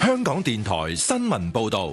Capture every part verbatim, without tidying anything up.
香港電台新聞報道。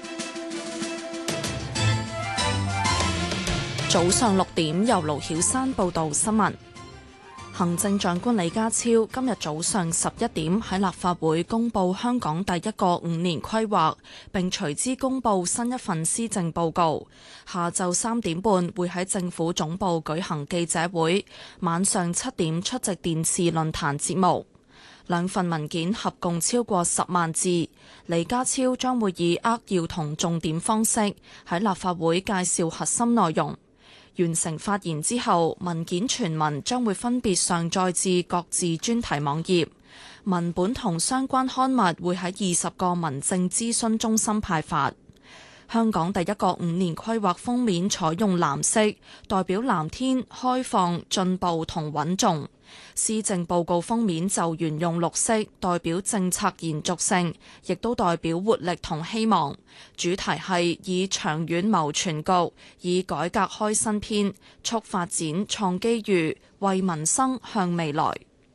早上六點，由盧曉珊報道新聞。行政長官李家超今日早上十一點喺立法會公布香港第一個五年規劃，並隨之公布新一份施政報告。下晝三點半會喺政府總部舉行記者會，晚上七點出席電視論壇節目。兩份文件合共超過十萬字，李家超將會以扼要同重點方式喺立法會介紹核心內容。完成發言之後，文件全文將會分別上載至各自專題網頁，文本同相關刊物會喺二十個民政諮詢中心派發。香港第一個五年規劃封面採用藍色，代表藍天、開放、進步同穩重。施政報告封面就沿用綠色，代表政策延續性，亦都代表活力同希望。主題係以長遠謀全局，以改革開新篇，促發展創機遇，為民生向未來。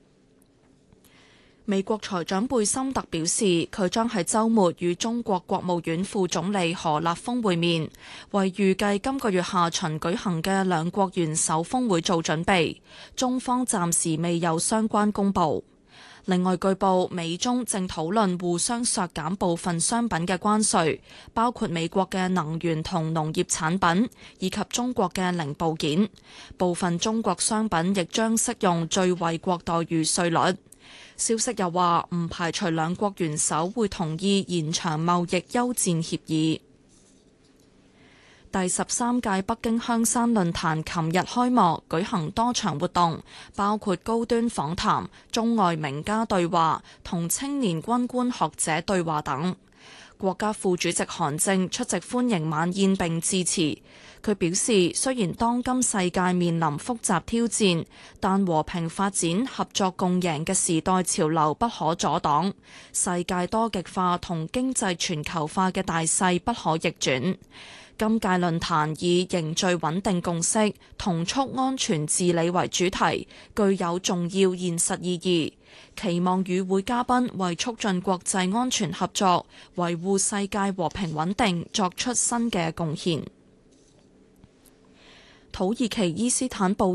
美國財長貝森特表示，佢將喺週末與中國國務院副總理何立峰會面，為預計今個月下旬舉行嘅兩國元首峰會做準備。中方暫時未有相關公佈。另外據報，美中正討論互相削減部分商品嘅關稅，包括美國嘅能源同農業產品，以及中國嘅零部件。部分中國商品亦將適用最惠國待遇稅率。消息又話，唔排除兩國元首會同意延長貿易休戰協議。第十三屆北京香山論壇琴日開幕，舉行多場活動，包括高端訪談、中外名家對話同青年軍官學者對話等。國家副主席韓正出席歡迎晚宴並致辭。佢表示，雖然當今世界面臨複雜挑戰，但和平發展、合作共贏嘅時代潮流不可阻擋，世界多極化同經濟全球化嘅大勢不可逆轉。今屆論壇以凝聚穩定共識、同促安全治理為主題，具有重要現實意義。期望與會嘉賓為促進國際安全合作、維護世界和平穩定作出新嘅貢獻。土耳其伊斯坦布